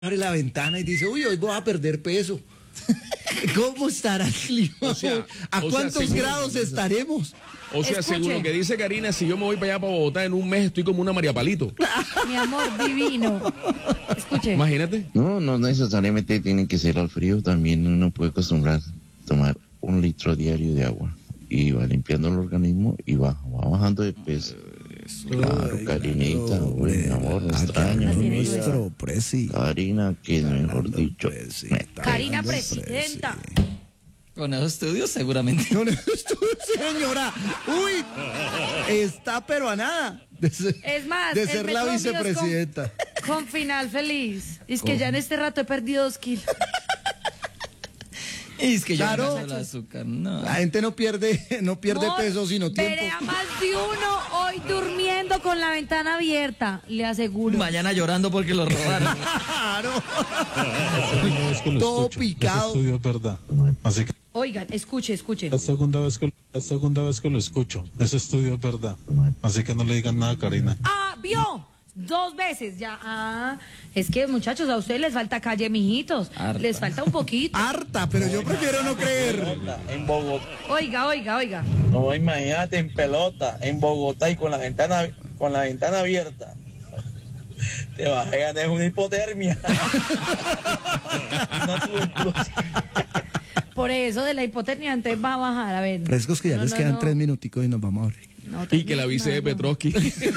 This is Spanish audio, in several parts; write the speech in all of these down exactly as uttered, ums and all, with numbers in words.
abre la ventana y dice, uy, hoy voy a perder peso. ¿Cómo estará el clima? O sea, ¿A o cuántos sea, grados seguro, estaremos? O sea, Escuche. según lo que dice Karina, si yo me voy para allá, para Bogotá, en un mes estoy como una María Palito. Mi amor divino. Escuche. Imagínate. No, no necesariamente tiene que ser al frío. También uno puede acostumbrar a tomar un litro diario de agua. Y va limpiando el organismo y va, va bajando de peso. Claro, Ay, Karinita, claro, güey, mi amor, me extraño. Nuestro presi. Karina, que mejor dicho. Presi. Karina presidenta. Con esos estudios seguramente. Con esto, señora. Uy, está pero a nada de ser, Es más, de el ser la Metro Videos vicepresidenta. Con, con final feliz. Es que ya en este rato he perdido dos kilos. Es que Claro. yo no el azúcar, no. La gente no pierde, no pierde Amor, peso, sino tiempo. veré a más de uno hoy durmiendo con la ventana abierta, le aseguro. Mañana llorando porque lo robaron. Claro. Segunda vez que lo Todo escucho. picado. Ese estudio es verdad. Así que Oigan, escuche, escuche. la segunda vez que la segunda vez que lo escucho. Ese estudio es verdad. Así que no le digan nada a Karina. Ah, vio. Dos veces ya. Ah, es que muchachos, a ustedes les falta calle, mijitos. Harta. Les falta un poquito. Harta, pero yo prefiero no creer. En Bogotá, Oiga, oiga, oiga. no, imagínate en pelota, en Bogotá y con la ventana con la ventana abierta. Te vas a ganar una hipotermia. Una tuberculosis. Por eso de la hipotermia antes va a bajar, a ver. Frescos que ya No, les no, quedan no. tres minuticos y nos vamos a abrir. No, Y que la vice no, de no. Petrovsky.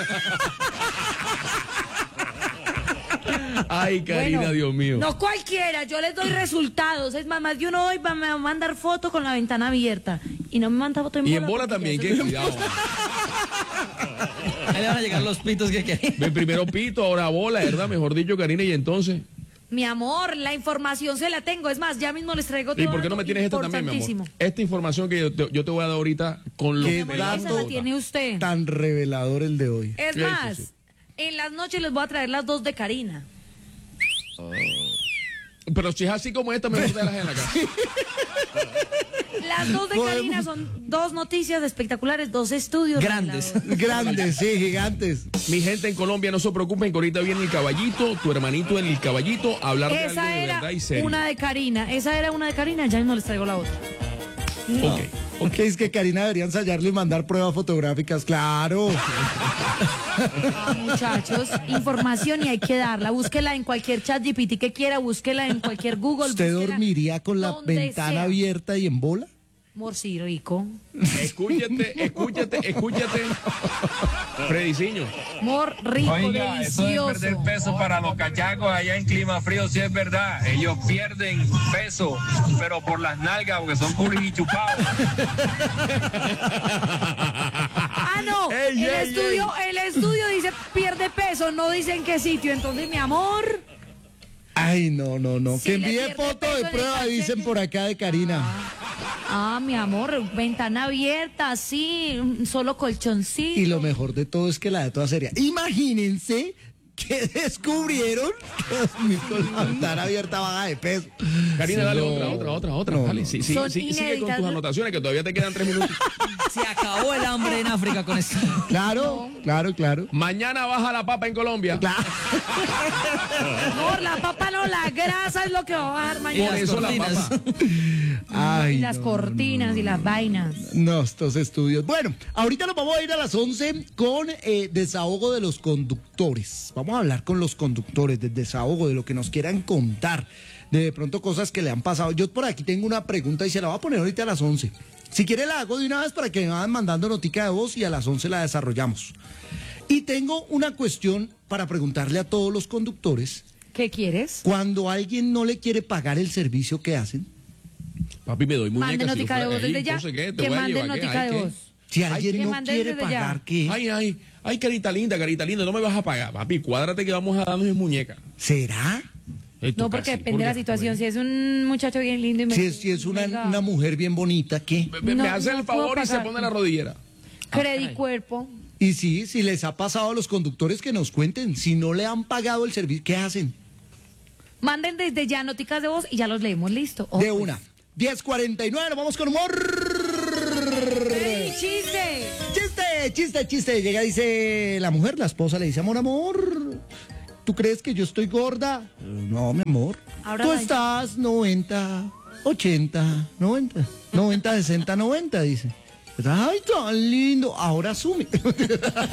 Ay, Karina, Bueno, Dios mío. No cualquiera, yo les doy resultados. Es más, más de uno hoy va, me va a mandar foto con la ventana abierta. Y no me manda foto en Y bola. en bola porque también, ya que eso- cuidado. Ahí le van a llegar los pitos que quieren. Ven primero pito, ahora bola, ¿verdad? Mejor dicho, Karina, y entonces. Mi amor, la información se la tengo. Es más, ya mismo les traigo todo. ¿Y por qué no me tienes esta también, mi amor? importantísimo. Esta información que yo te, yo te voy a dar ahorita con los Qué Mi amor, esa dato la tiene usted. tan revelador el de hoy. Es Eso más, sí. en las noches les voy a traer las dos de Karina. Pero si es así como esta, mejor déjalas en la casa. Las dos de Podemos- Karina son dos noticias espectaculares, dos estudios. Grandes. reveladores. Grandes, sí, gigantes. Mi gente en Colombia, no se preocupen que ahorita viene el caballito, tu hermanito en el caballito, a hablar de algo Esa de era verdad y serio. una de Karina. Esa era una de Karina, ya mismo les traigo la otra. Ok. Ok, es que Karina debería ensayarle y mandar pruebas fotográficas, claro. Ah, muchachos, información y hay que darla. Búsquela en cualquier chat G P T que quiera, búsquela en cualquier Google. ¿Usted búsquela dormiría con la donde ventana sea. abierta y en bola? Amor, sí, rico. Escúchate, escúchate, escúchate. Frediciño. Amor, rico, Oiga, eso de delicioso. perder peso para los cachacos allá en clima frío, sí es verdad. Ellos pierden peso, pero por las nalgas, porque son curis y chupados. Ah, no. Ey, el, ey, estudio, el estudio dice pierde peso, no dice en qué sitio. Entonces, mi amor. Ay, no, no, no. Sí, que le envíe pierde foto peso de en el prueba, cachete. dicen por acá de Karina. Ah, mi amor, ventana abierta, sí, un solo colchoncito. Y lo mejor de todo es que la de toda seria. Imagínense que descubrieron que con la ventana abierta baja de peso. Karina, Sí, dale no. otra, otra, otra, otra. No, dale, no. sí, sí, Son sí, sigue con inéditas, tus ¿no? anotaciones que todavía te quedan tres minutos. Se acabó el hambre en África con esto. Claro, claro, claro. Mañana baja la papa en Colombia. Amor, la papa no, la grasa es lo que va a bajar Y mañana. Por las eso la cortinas. papa. Ay, Y las no, cortinas y las vainas. No, estos estudios. Bueno, ahorita nos vamos a ir a las once con eh, desahogo de los conductores. Vamos a hablar con los conductores del desahogo, de lo que nos quieran contar, de, de pronto cosas que le han pasado. Yo por aquí tengo una pregunta y se la voy a poner ahorita a las once. Si quiere la hago de una vez para que me vayan mandando notica de voz y a las once la desarrollamos. Y tengo una cuestión para preguntarle a todos los conductores. ¿Qué quieres? Cuando alguien no le quiere pagar el servicio que hacen, Papi, me doy muñeca. Mande si yo notica de fuera voz ahí, desde ya. entonces, ¿qué? Te Que voy a mande llevar, ¿qué? notica Ay, de ¿qué? voz. si alguien que no manden quiere desde ya. pagar, ¿qué? Ay, ay, ay, carita linda, carita linda, no me vas a pagar. Papi, cuádrate que vamos a darnos en muñeca. ¿Será? No, porque depende de la situación. Si es un muchacho bien lindo y me... Si es, si es una, Venga. una mujer bien bonita, ¿qué? Me, me- me No, hace no el puedo favor y se pagar. pone la rodillera. Credit cuerpo. Y sí, si les ha pasado a los conductores que nos cuenten, si no le han pagado el servicio, ¿qué hacen? Manden desde ya noticas de voz y ya los leemos, listo. Oh, De pues. una. diez cuarenta y nueve, nos vamos con humor. ¡Ey, chiste! Chiste, chiste, chiste. Llega, dice la mujer, la esposa le dice, amor, amor. ¿tú crees que yo estoy gorda? No, mi amor. Ahora Tú la- estás noventa, ochenta, noventa, noventa, sesenta, noventa, dice. Ay, tan lindo. Ahora asume.